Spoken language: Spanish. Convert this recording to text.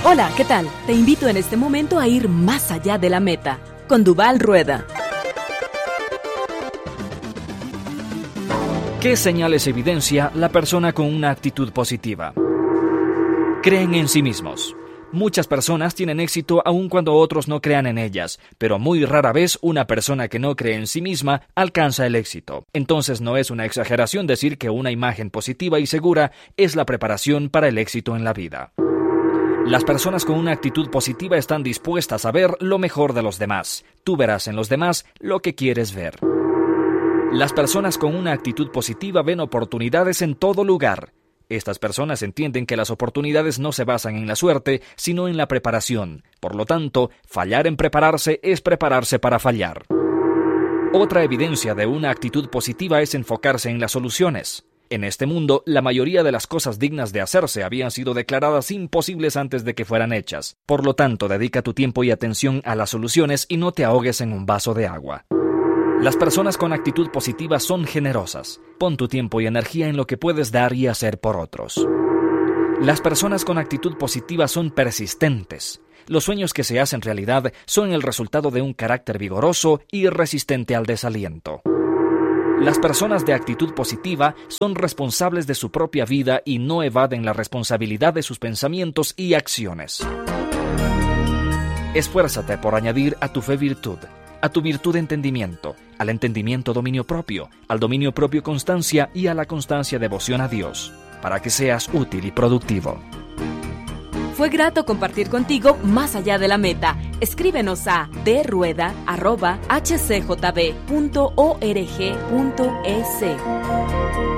Hola, ¿qué tal? Te invito en este momento a ir más allá de la meta, con Duval Rueda. ¿Qué señales evidencia la persona con una actitud positiva? Creen en sí mismos. Muchas personas tienen éxito aun cuando otros no crean en ellas, pero muy rara vez una persona que no cree en sí misma alcanza el éxito. Entonces no es una exageración decir que una imagen positiva y segura es la preparación para el éxito en la vida. Las personas con una actitud positiva están dispuestas a ver lo mejor de los demás. Tú verás en los demás lo que quieres ver. Las personas con una actitud positiva ven oportunidades en todo lugar. Estas personas entienden que las oportunidades no se basan en la suerte, sino en la preparación. Por lo tanto, fallar en prepararse es prepararse para fallar. Otra evidencia de una actitud positiva es enfocarse en las soluciones. En este mundo, la mayoría de las cosas dignas de hacerse habían sido declaradas imposibles antes de que fueran hechas. Por lo tanto, dedica tu tiempo y atención a las soluciones y no te ahogues en un vaso de agua. Las personas con actitud positiva son generosas. Pon tu tiempo y energía en lo que puedes dar y hacer por otros. Las personas con actitud positiva son persistentes. Los sueños que se hacen realidad son el resultado de un carácter vigoroso y resistente al desaliento. Las personas de actitud positiva son responsables de su propia vida y no evaden la responsabilidad de sus pensamientos y acciones. Esfuérzate por añadir a tu fe virtud, a tu virtud entendimiento, al entendimiento dominio propio, al dominio propio constancia y a la constancia devoción a Dios, para que seas útil y productivo. Fue grato compartir contigo más allá de la meta. Escríbenos a drueda@hcjb.org.es.